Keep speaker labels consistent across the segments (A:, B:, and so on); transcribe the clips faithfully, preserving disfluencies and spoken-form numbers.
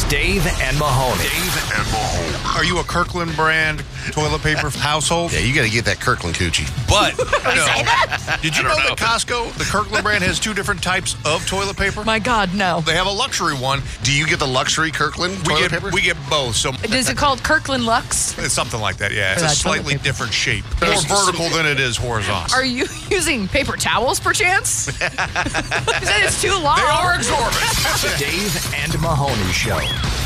A: Dave and Mahoney.
B: Dave and Mahoney.
C: Are you a Kirkland brand toilet paper household?
D: Yeah, you got to get that Kirkland coochie.
C: But no. Did you know,
B: know.
C: that Costco, the Kirkland brand, has two different types of toilet paper?
E: My God, no.
C: They have a luxury one.
D: Do you get the luxury Kirkland
C: We
D: toilet
C: get
D: paper?
C: we get both. So
E: Is it called Kirkland Lux?
C: it's something like that. Yeah, it's
E: For
C: a
E: that toilet
C: slightly
E: paper.
C: different shape, more vertical than it is horizontal.
E: Are you using paper towels, perchance? You said it's too long.
C: They are exorbitant.
A: The Dave and Mahoney Show.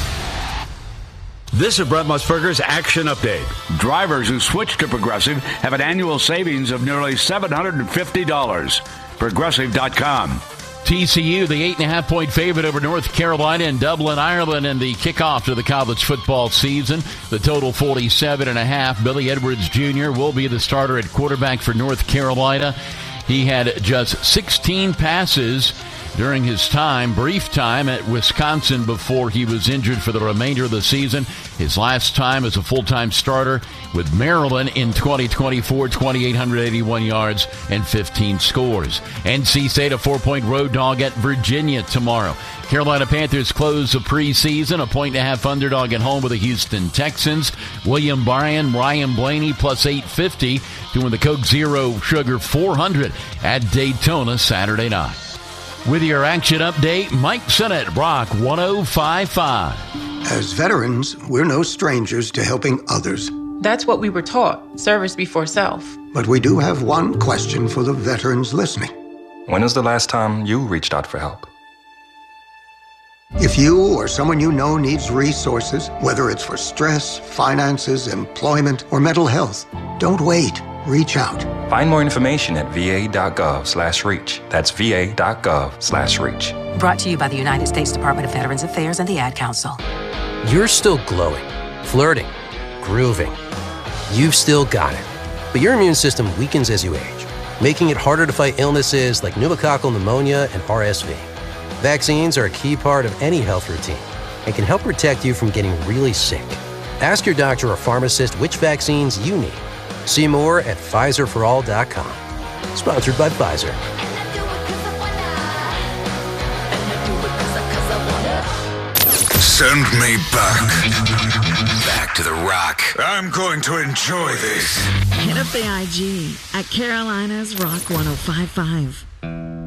F: This is Brett Musburger's Action Update. Drivers who switch to Progressive have an annual savings of nearly seven hundred fifty dollars. Progressive dot com.
G: T C U, the eight and a half point favorite over North Carolina in Dublin, Ireland, in the kickoff to the college football season. The total forty-seven and a half. Billy Edwards Junior will be the starter at quarterback for North Carolina. He had just sixteen passes during his time, brief time at Wisconsin before he was injured for the remainder of the season. His last time as a full-time starter with Maryland in twenty twenty-four, two thousand eight hundred eighty-one yards and fifteen scores. N C State a four-point road dog at Virginia tomorrow. Carolina Panthers close the preseason, a point and a half underdog at home with the Houston Texans. William Bryan, Ryan Blaney plus eight fifty, doing the Coke Zero Sugar four hundred at Daytona Saturday night. With your action update, Mike Sennett, Rock one oh five point five.
H: As veterans, we're no strangers to helping others.
I: That's what we were taught, service before self.
H: But we do have one question for the veterans listening.
J: When was the last time you reached out for help?
H: If you or someone you know needs resources, whether it's for stress, finances, employment, or mental health, don't wait. Reach out.
J: Find more information at va.gov slash reach. That's va.gov slash reach.
K: Brought to you by the United States Department of Veterans Affairs and the Ad Council.
L: You're still glowing, flirting, grooving. You've still got it. But your immune system weakens as you age, making it harder to fight illnesses like pneumococcal pneumonia and R S V. Vaccines are a key part of any health routine and can help protect you from getting really sick. Ask your doctor or pharmacist which vaccines you need. See more at Pfizer for all dot com. Sponsored by Pfizer.
B: Send me back.
A: Back to the Rock.
B: I'm going to enjoy this.
M: Hit up the I G at Carolina's Rock one oh five point five.